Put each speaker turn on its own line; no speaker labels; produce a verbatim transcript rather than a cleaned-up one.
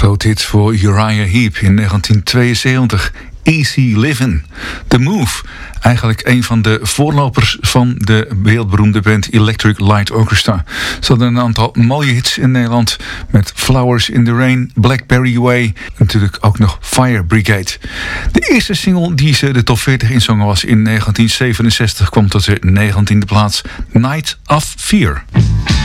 Groot hit voor Uriah Heep in negentien tweeënzeventig. Easy Livin'. The Move. Eigenlijk een van de voorlopers van de wereldberoemde band Electric Light Orchestra. Ze hadden een aantal mooie hits in Nederland met Flowers in the Rain, Blackberry Way en natuurlijk ook nog Fire Brigade. De eerste single die ze de top veertig inzongen was in negentien zevenenzestig, kwam tot de negentiende plaats, Night of Fear.